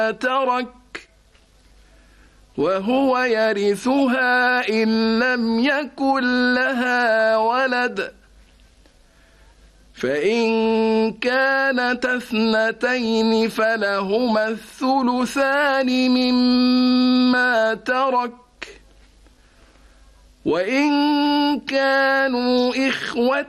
ترك وهو يرثها إن لم يكن لها ولد فإن كانت اثنتين فلهما الثلثان مما ترك وإن كانوا إخوة